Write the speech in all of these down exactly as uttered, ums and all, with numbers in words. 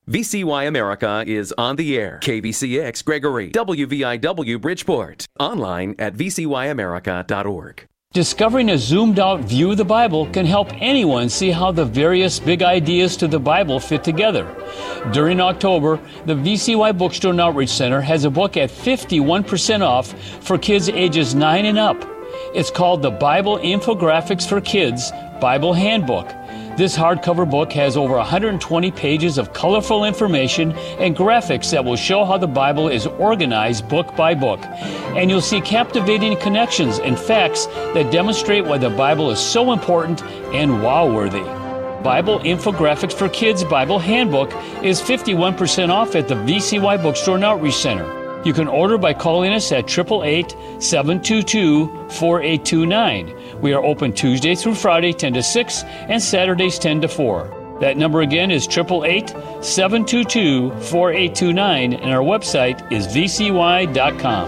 V C Y America is on the air. K V C X Gregory, W V I W Bridgeport. Online at v c y america dot org. Discovering a zoomed-out view of the Bible can help anyone see how the various big ideas to the Bible fit together. During October, the V C Y Bookstore and Outreach Center has a book at fifty-one percent off for kids ages nine and up. It's called the Bible Infographics for Kids Bible Handbook. This hardcover book has over one hundred twenty pages of colorful information and graphics that will show how the Bible is organized book by book. And you'll see captivating connections and facts that demonstrate why the Bible is so important and wow-worthy. Bible Infographics for Kids Bible Handbook is fifty-one percent off at the V C Y Bookstore and Outreach Center. You can order by calling us at eight eight eight, seven two two, four eight two nine. We are open Tuesday through Friday, ten to six, and Saturdays, ten to four. That number again is eight eight eight, seven two two, four eight two nine, and our website is v c y dot com.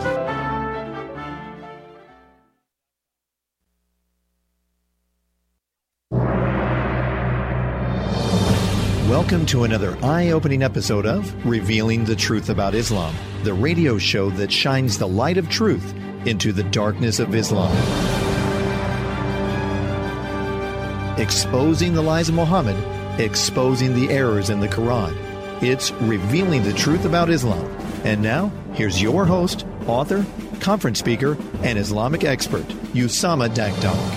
Welcome to another eye-opening episode of Revealing the Truth About Islam, the radio show that shines the light of truth into the darkness of Islam. Exposing the lies of Muhammad, exposing the errors in the Quran. It's Revealing the Truth About Islam. And now, here's your host, author, conference speaker, and Islamic expert, Usama Dagdag.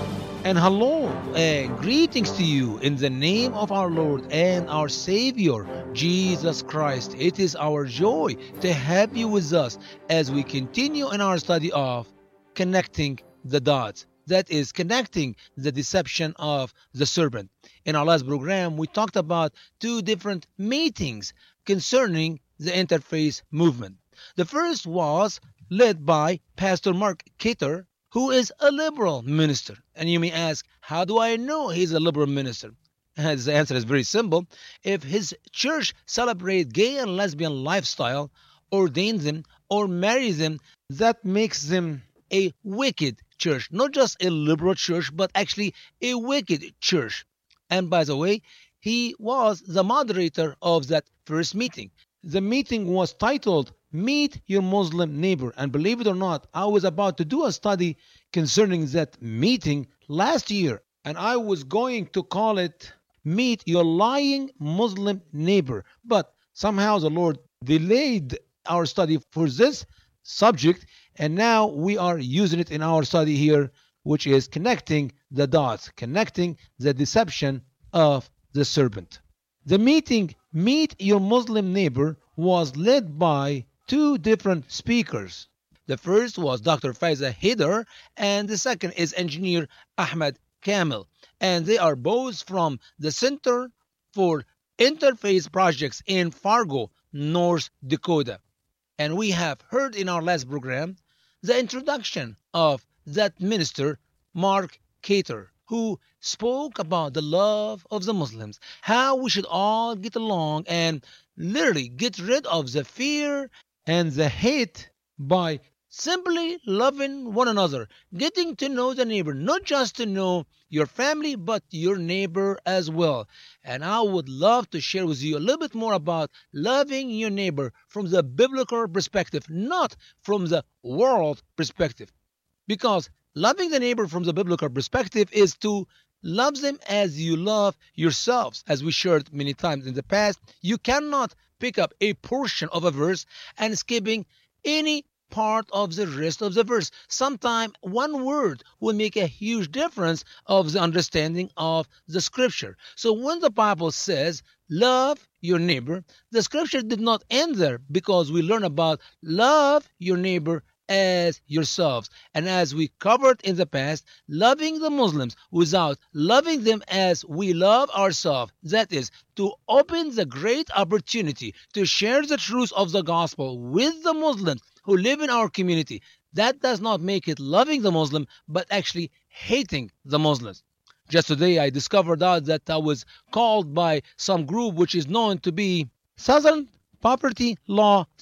And hello and greetings to you in the name of our Lord and our Savior, Jesus Christ. It is our joy to have you with us as we continue in our study of connecting the dots. That is, connecting the deception of the serpent. In our last program, we talked about two different meetings concerning the interfaith movement. The first was led by Pastor Mark Cater, who is a liberal minister. And you may ask, how do I know he's a liberal minister? And the answer is very simple. If his church celebrates gay and lesbian lifestyle, ordains them, or marries them, that makes them a wicked church. Not just a liberal church, but actually a wicked church. And by the way, he was the moderator of that first meeting. The meeting was titled, Meet Your Muslim Neighbor. And believe it or not, I was about to do a study concerning that meeting last year. And I was going to call it, Meet Your Lying Muslim Neighbor. But somehow the Lord delayed our study for this subject. And now we are using it in our study here, which is connecting the dots, connecting the deception of the serpent. The meeting, Meet Your Muslim Neighbor, was led by two different speakers. The first was Doctor Faiza Haider, and the second is Engineer Ahmed Kamel. And they are both from the Center for Interfaith Projects in Fargo, North Dakota. And we have heard in our last program the introduction of that minister, Mark Cater, who spoke about the love of the Muslims, how we should all get along and literally get rid of the fear and the hate by simply loving one another, getting to know the neighbor, not just to know your family, but your neighbor as well. And I would love to share with you a little bit more about loving your neighbor from the biblical perspective, not from the world perspective. Because loving the neighbor from the biblical perspective is to love them as you love yourselves. As we shared many times in the past, you cannot pick up a portion of a verse and skipping any part of the rest of the verse. Sometimes one word will make a huge difference of the understanding of the scripture. So when the Bible says, love your neighbor, the scripture did not end there, because we learn about love your neighbor as yourselves. And as we covered in the past, loving the Muslims without loving them as we love ourselves, that is, to open the great opportunity to share the truth of the gospel with the Muslims who live in our community, that does not make it loving the Muslim, but actually hating the Muslims. Just today I discovered out that I was called by some group which is known to be Southern Poverty Law